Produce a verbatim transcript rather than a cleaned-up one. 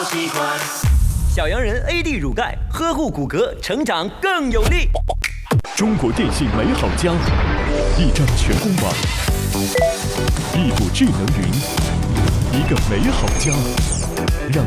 习惯。 小洋人 A D 乳钙，呵护骨骼，成长更有力。 中国电信美好家，一张全公网，一股智能云，一个美好家。让